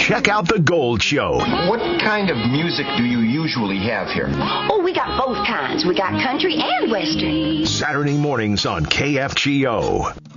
check out The Gold Show. What kind of music do you usually have here? Oh, we got both kinds. We got country and western. Saturday mornings on KFGO.